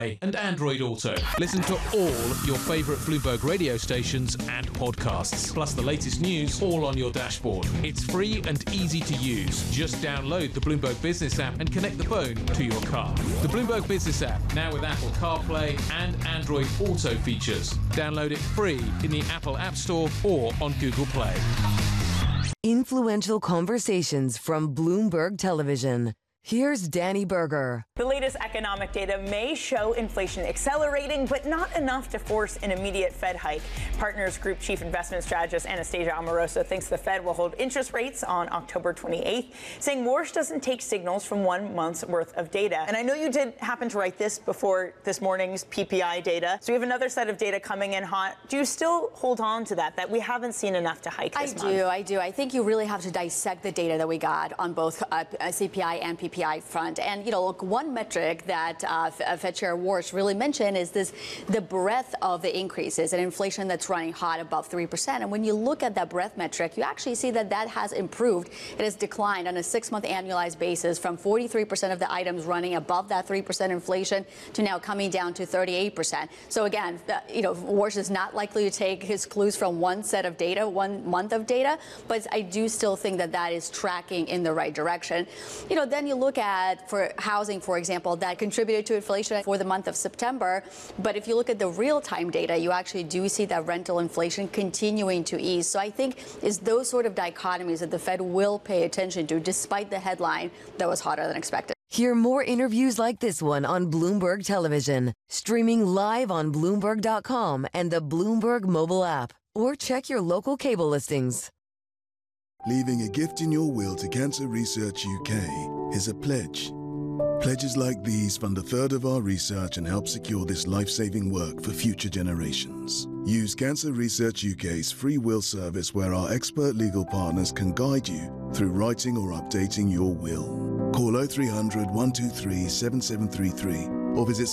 and Android Auto. Listen to all your favourite Bloomberg radio stations and podcasts, plus the latest news all on your dashboard. It's free and easy to use. Just download the Bloomberg Business app and connect the phone to your car. The Bloomberg Business app, now with Apple CarPlay and Android Auto features. Download it free in the Apple App Store or on Google Play. Influential conversations from Bloomberg Television. Here's Danny Berger. The latest economic data may show inflation accelerating, but not enough to force an immediate Fed hike. Partners Group Chief Investment Strategist Anastasia Amoroso thinks the Fed will hold interest rates on October 28th, saying Warsh doesn't take signals from 1 month's worth of data. And I know you did happen to write this before this morning's PPI data. So we have another set of data coming in hot. Do you still hold on to that we haven't seen enough to hike this month? I do. I think you really have to dissect the data that we got on both CPI and PPI front. And, look, one metric that Fed Chair Warsh really mentioned is the breadth of the increases and inflation that's running hot above 3%. And when you look at that breadth metric, you actually see that has improved. It has declined on a 6-month annualized basis from 43% of the items running above that 3% inflation to now coming down to 38%. So again, Warsh is not likely to take his clues from one set of data, 1 month of data, but I do still think that is tracking in the right direction. Then you look at, for housing, for example, that contributed to inflation for the month of September. But if you look at the real-time data, you actually do see that rental inflation continuing to ease. So I think it's those sort of dichotomies that the Fed will pay attention to, despite the headline that was hotter than expected. Hear more interviews like this one on Bloomberg Television, streaming live on Bloomberg.com and the Bloomberg mobile app, or check your local cable listings. Leaving a gift in your will to Cancer Research UK is a pledge. Pledges like these fund a third of our research and help secure this life-saving work for future generations. Use Cancer Research UK's free will service, where our expert legal partners can guide you through writing or updating your will. Call 0300 123 7733 or visit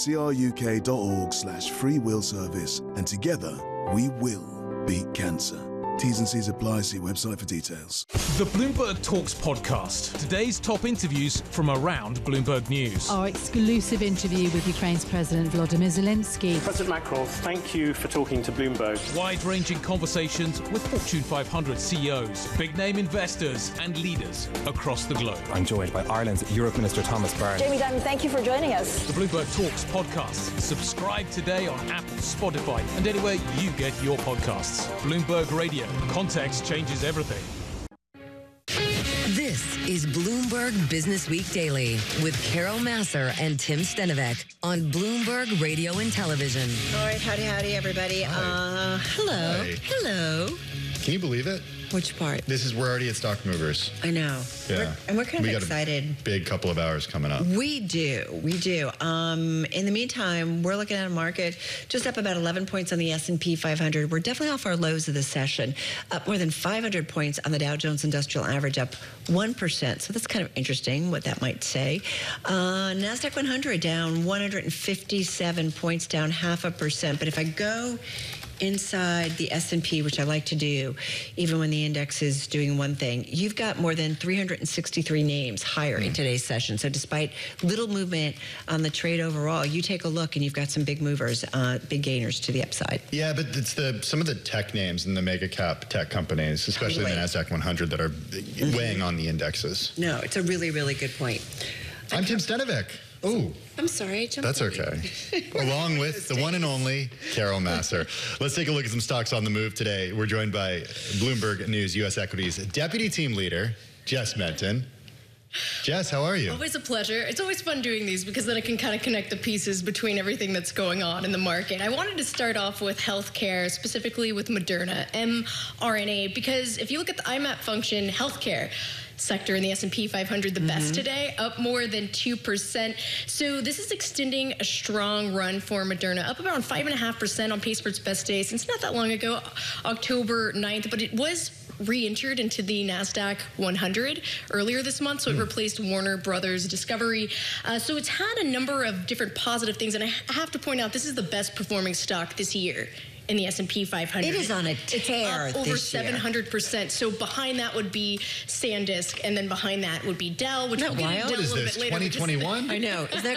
cruk.org/free will service, and together we will beat cancer. T's and C's apply. See website for details. The Bloomberg Talks podcast. Today's top interviews from around Bloomberg News. Our exclusive interview with Ukraine's President Volodymyr Zelensky. President Macron, thank you for talking to Bloomberg. Wide-ranging conversations with Fortune 500 CEOs, big-name investors and leaders across the globe. I'm joined by Ireland's Europe Minister Thomas Byrne. Jamie Dimon, thank you for joining us. The Bloomberg Talks podcast. Subscribe today on Apple, Spotify, and anywhere you get your podcasts. Bloomberg Radio. Context changes everything. This is Bloomberg Business Week Daily with Carol Massar and Tim Stenovec on Bloomberg Radio and Television. All right, howdy, everybody. Hello. Hi. Hello. Can you believe it? Which part? We're already at Stock Movers. I know. Yeah. We're kind of excited. We got a big couple of hours coming up. We do. In the meantime, we're looking at a market just up about 11 points on the S&P 500. We're definitely off our lows of the session. Up more than 500 points on the Dow Jones Industrial Average, up 1%. So that's kind of interesting what that might say. NASDAQ 100 down 157 points, down 0.5%. But if I go inside the S&P, which I like to do, even when the index is doing one thing, you've got more than 363 names higher in today's session. So despite little movement on the trade overall, you take a look and you've got some big movers, big gainers to the upside. Yeah, but it's some of the tech names and the mega cap tech companies, especially the NASDAQ 100, that are weighing on the indexes. No, it's a really, really good point. I'm Tim Stenovec. Oh, I'm sorry. That's okay. Along with the one and only Carol Massar. Let's take a look at some stocks on the move today. We're joined by Bloomberg News U.S. Equities Deputy Team Leader, Jess Menton. Jess, how are you? Always a pleasure. It's always fun doing these because then I can kind of connect the pieces between everything that's going on in the market. I wanted to start off with healthcare, specifically with Moderna, mRNA, because if you look at the IMAP function, healthcare sector in the S&P 500, the best today, up more than 2%. So this is extending a strong run for Moderna, up around 5.5% on pace for its best day since not that long ago, October 9th, but it was re-entered into the NASDAQ 100 earlier this month, so it replaced Warner Brothers Discovery. So it's had a number of different positive things, and I have to point out, this is the best performing stock this year in the S&P 500. It is on a tear over this year. 700%. So behind that would be SanDisk, and then behind that would be Dell, which we'll get into a little bit later. 2021? I know. Is that